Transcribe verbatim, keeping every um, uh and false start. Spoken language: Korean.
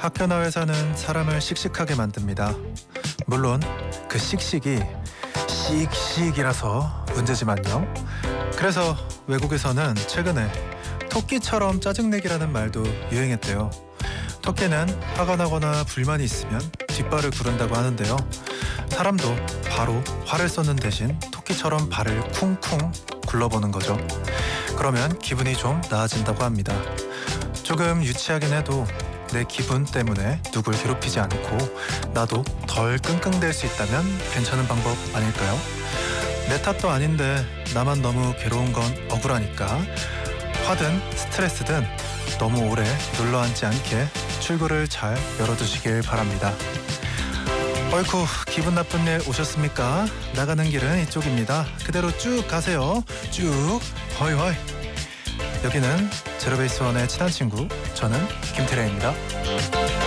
학교나 회사는 사람을 씩씩하게 만듭니다. 물론 그 씩씩이 씩씩이라서 문제지만요. 그래서 외국에서는 최근에 토끼처럼 짜증내기라는 말도 유행했대요. 토끼는 화가 나거나 불만이 있으면 뒷발을 구른다고 하는데요. 사람도 바로 화를 쏟는 대신 토끼처럼 발을 쿵쿵 굴러보는 거죠. 그러면 기분이 좀 나아진다고 합니다. 조금 유치하긴 해도 내 기분 때문에 누굴 괴롭히지 않고 나도 덜 끙끙댈 수 있다면 괜찮은 방법 아닐까요? 내 탓도 아닌데 나만 너무 괴로운 건 억울하니까 화든 스트레스든 너무 오래 눌러앉지 않게 출구를 잘 열어두시길 바랍니다. 어이쿠, 기분 나쁜 일 오셨습니까? 나가는 길은 이쪽입니다. 그대로 쭉 가세요. 쭉 허이허이. 여기는 제로베이스원의 친한 친구, 저는 김태래입니다.